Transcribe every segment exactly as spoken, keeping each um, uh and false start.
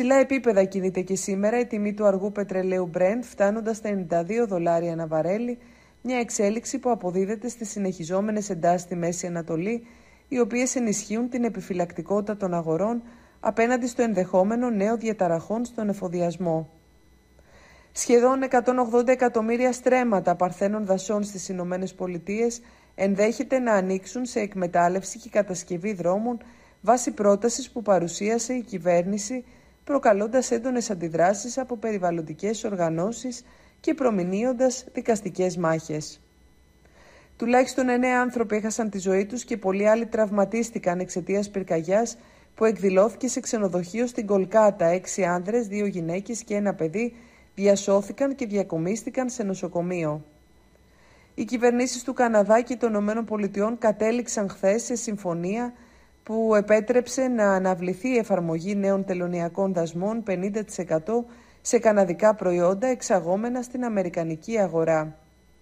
υψηλά επίπεδα κινείται και σήμερα η τιμή του αργού πετρελαίου Brent, φτάνοντας στα ενενήντα δύο δολάρια ανά βαρέλι, μια εξέλιξη που αποδίδεται στις συνεχιζόμενες εντάσεις στη Μέση Ανατολή, οι οποίες ενισχύουν την επιφυλακτικότητα των αγορών απέναντι στο ενδεχόμενο νέων διαταραχών στον εφοδιασμό. Σχεδόν εκατόν ογδόντα εκατομμύρια στρέμματα παρθένων δασών στις Ηνωμένες Πολιτείες ενδέχεται να ανοίξουν σε εκμετάλλευση και κατασκευή δρόμων βάσει πρότασης που παρουσίασε η κυβέρνηση, προκαλώντας έντονες αντιδράσεις από περιβαλλοντικές οργανώσεις και προμηνύοντας δικαστικές μάχες. Τουλάχιστον εννέα άνθρωποι έχασαν τη ζωή τους και πολλοί άλλοι τραυματίστηκαν εξαιτίας πυρκαγιάς που εκδηλώθηκε σε ξενοδοχείο στην Κολκάτα. Έξι άνδρες, δύο γυναίκες και ένα παιδί διασώθηκαν και διακομίστηκαν σε νοσοκομείο. Οι κυβερνήσεις του Καναδά και των Ηνωμένων Πολιτειών κατέληξαν χθες σε συμφωνία που επέτρεψε να αναβληθεί η εφαρμογή νέων τελωνειακών δασμών πενήντα τοις εκατό σε καναδικά προϊόντα εξαγόμενα στην αμερικανική αγορά.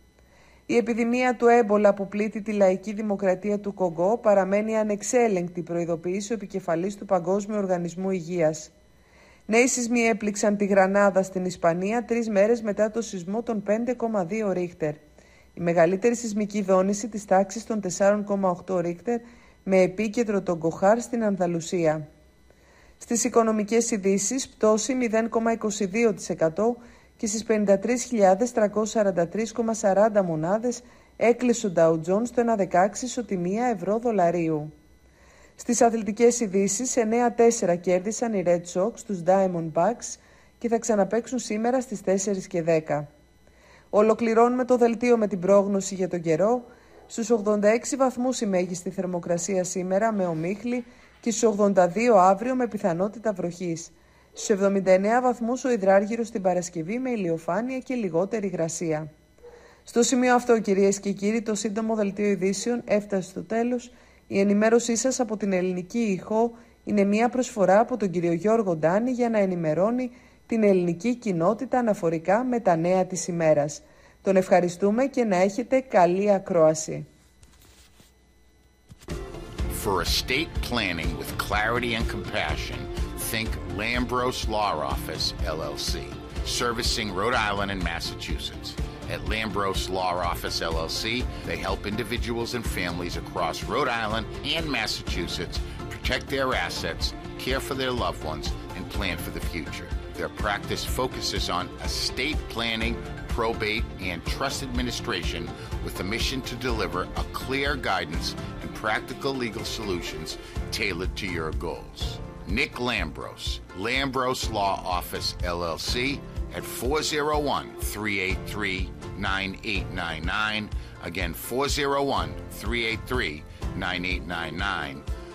Η επιδημία του έμπολα που πλήττει τη λαϊκή δημοκρατία του Κογκό παραμένει ανεξέλεγκτη, προειδοποιήσει ο επικεφαλής του Παγκόσμιου Οργανισμού Υγείας. Νέοι σεισμοί έπληξαν τη Γρανάδα στην Ισπανία τρεις μέρες μετά το σεισμό των πέντε κόμμα δύο Ρίχτερ. Η μεγαλύτερη σεισμική δόνηση της τάξης των τέσσερα κόμμα οκτώ Ρίχτερ με επίκεντρο τον Κοχάρ στην Ανδαλουσία. Στις οικονομικές ειδήσεις, πτώση μηδέν κόμμα είκοσι δύο τοις εκατό και στις πενήντα τρεις χιλιάδες τριακόσιες σαράντα τρία κόμμα σαράντα μονάδες έκλεισε ο Dow Jones στο ένα κόμμα δεκαέξι ισοτιμία ευρώ δολαρίου. Στις αθλητικές ειδήσεις, εννέα τέσσερα κέρδισαν οι Red Sox τους Diamondbacks και θα ξαναπαίξουν σήμερα στις τέσσερις και δέκα. Ολοκληρώνουμε το δελτίο με την πρόγνωση για τον καιρό. Στους ογδόντα έξι βαθμούς η μέγιστη θερμοκρασία σήμερα με ομίχλη και στους ογδόντα δύο αύριο με πιθανότητα βροχής. Στους εβδομήντα εννέα βαθμούς ο υδράργυρος την Παρασκευή με ηλιοφάνεια και λιγότερη υγρασία. Στο σημείο αυτό, κυρίες και κύριοι, το σύντομο δελτίο ειδήσεων έφτασε στο τέλος. Η ενημέρωσή σας από την Ελληνική Ηχό είναι μια προσφορά από τον κύριο Γιώργο Ντάνη για να ενημερώνει την ελληνική κοινότητα αναφορικά με τα νέα της ημέρας. Τον ευχαριστούμε και να έχετε καλή ακρόαση. For estate planning with clarity and compassion, think Lambros Law Office, L L C, servicing Rhode Island and Massachusetts. At Lambros Law Office, L L C, they help individuals and families across Rhode Island and Massachusetts protect their assets, care for their loved ones, and plan for the future. Their practice focuses on estate planning, probate, and trust administration with a mission to deliver a clear guidance and practical legal solutions tailored to your goals. Nick Lambros, Lambros Law Office, L L C, at four oh one, three eight three, nine eight nine nine. Again, four oh one, three eight three, nine eight nine nine.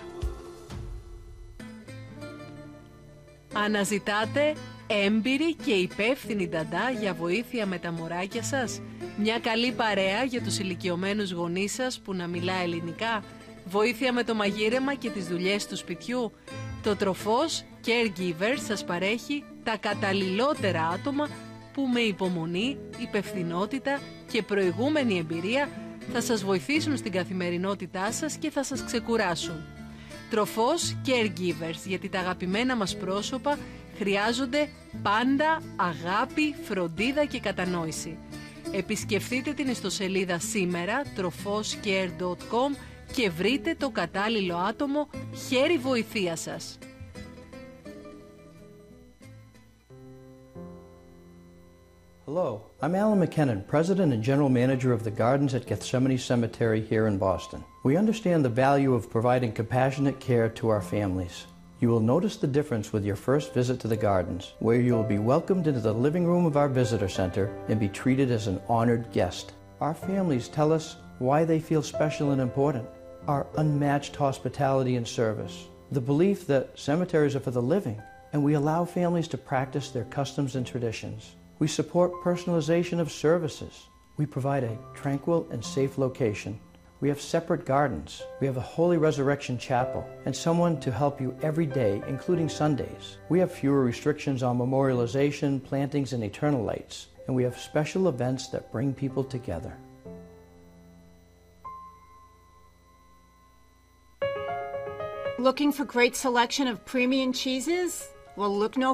Αναζητάτε έμπειρη και υπεύθυνη νταντά για βοήθεια με τα μωράκια σας? Μια καλή παρέα για τους ηλικιωμένους γονείς σας που να μιλά ελληνικά? Βοήθεια με το μαγείρεμα και τις δουλειές του σπιτιού? Το Τροφός Caregivers σας παρέχει τα καταλληλότερα άτομα που με υπομονή, υπευθυνότητα και προηγούμενη εμπειρία θα σας βοηθήσουν στην καθημερινότητά σας και θα σας ξεκουράσουν. Τροφός Caregivers, γιατί τα αγαπημένα μας πρόσωπα χρειάζονται πάντα αγάπη, φροντίδα και κατανόηση. Επισκεφτείτε την ιστοσελίδα σήμερα τροφόσcare τελεία com και βρείτε το κατάλληλο άτομο χέρι βοηθείας σας. Hello, I'm Alan McKinnon, President and General Manager of the Gardens at Gethsemane Cemetery here in Boston. We understand the value of providing compassionate care to our families. You will notice the difference with your first visit to the Gardens, where you will be welcomed into the living room of our visitor center and be treated as an honored guest. Our families tell us why they feel special and important. Our unmatched hospitality and service, the belief that cemeteries are for the living, and we allow families to practice their customs and traditions. We support personalization of services. We provide a tranquil and safe location. We have separate gardens. We have a Holy Resurrection Chapel and someone to help you every day, including Sundays. We have fewer restrictions on memorialization, plantings, and eternal lights. And we have special events that bring people together. Looking for great selection of premium cheeses? Well, look no